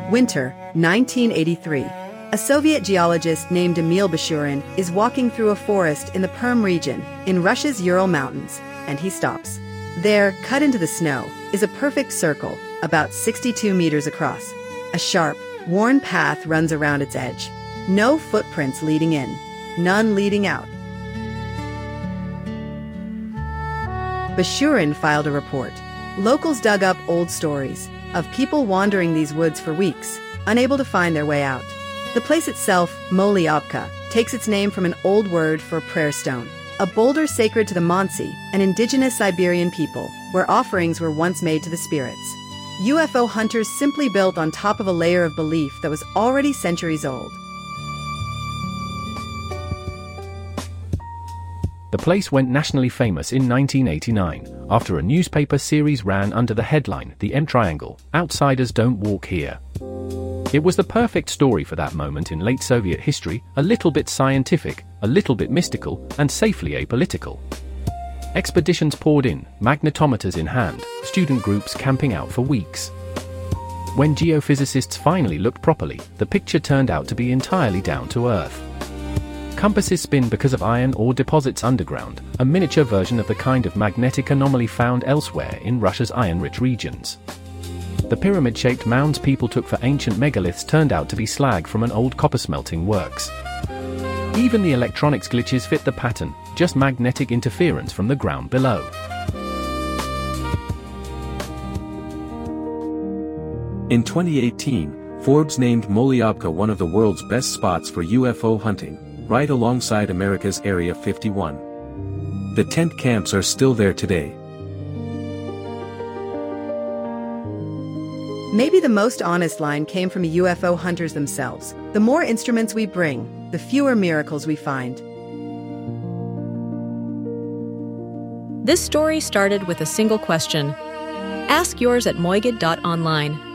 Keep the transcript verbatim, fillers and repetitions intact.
Winter, nineteen eighty-three. A Soviet geologist named Emil Bashurin is walking through a forest in the Perm region, in Russia's Ural Mountains, and he stops. There, cut into the snow, is a perfect circle, about sixty-two meters across. A sharp, worn path runs around its edge. No footprints leading in, none leading out. Bashurin filed a report. Locals dug up old stories of people wandering these woods for weeks, unable to find their way out. The place itself, Molyabka, takes its name from an old word for prayer stone, a boulder sacred to the Mansi, an indigenous Siberian people, where offerings were once made to the spirits. U F O hunters simply built on top of a layer of belief that was already centuries old. The place went nationally famous in nineteen eighty-nine, after a newspaper series ran under the headline, The M Triangle, Outsiders Don't Walk Here. It was the perfect story for that moment in late Soviet history, a little bit scientific, a little bit mystical, and safely apolitical. Expeditions poured in, magnetometers in hand, student groups camping out for weeks. When geophysicists finally looked properly, the picture turned out to be entirely down to earth. Compasses spin because of iron ore deposits underground, a miniature version of the kind of magnetic anomaly found elsewhere in Russia's iron-rich regions. The pyramid-shaped mounds people took for ancient megaliths turned out to be slag from an old copper-smelting works. Even the electronics glitches fit the pattern, just magnetic interference from the ground below. In twenty eighteen, Forbes named Molyabka one of the world's best spots for U F O hunting, right alongside America's Area fifty-one. The tent camps are still there today. Maybe the most honest line came from U F O hunters themselves. The more instruments we bring, the fewer miracles we find. This story started with a single question. Ask yours at moigid dot online.